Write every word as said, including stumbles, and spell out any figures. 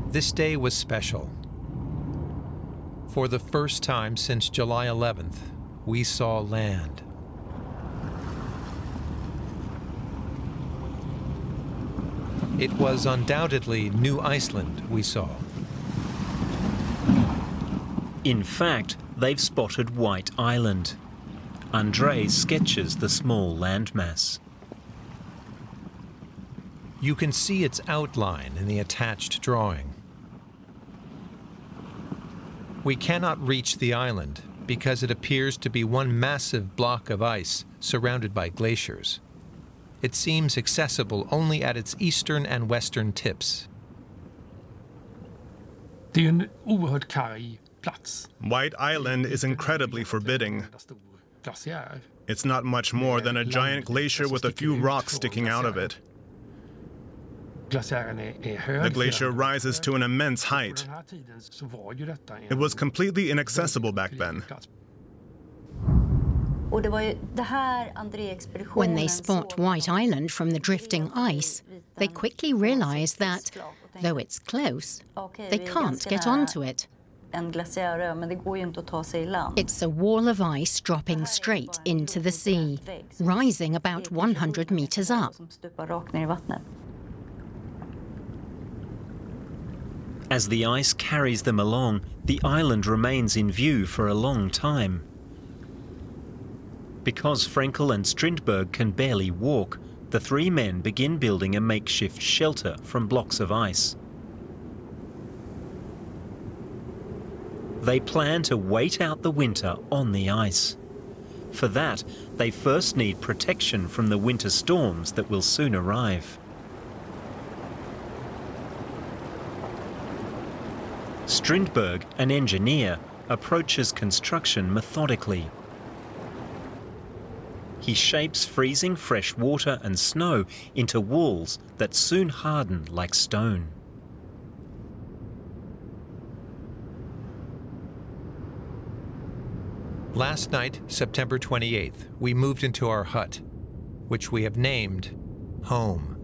This day was special. For the first time since July eleventh, we saw land. It was undoubtedly New Iceland we saw. In fact, they've spotted White Island. André sketches the small landmass. You can see its outline in the attached drawing. We cannot reach the island because it appears to be one massive block of ice surrounded by glaciers. It seems accessible only at its eastern and western tips. Det är en oerhört karg plats. White Island is incredibly forbidding. It's not much more than a giant glacier with a few rocks sticking out of it. The glacier rises to an immense height. It was completely inaccessible back then. When they spot White Island from the drifting ice, they quickly realize that, though it's close, they can't get onto it. It's a wall of ice dropping straight into the sea, rising about one hundred meters up. As the ice carries them along, the island remains in view for a long time. Because Frenkel and Strindberg can barely walk, the three men begin building a makeshift shelter from blocks of ice. They plan to wait out the winter on the ice. For that, they first need protection from the winter storms that will soon arrive. Strindberg, an engineer, approaches construction methodically. He shapes freezing fresh water and snow into walls that soon harden like stone. Last night, September twenty-eighth, we moved into our hut, which we have named Home.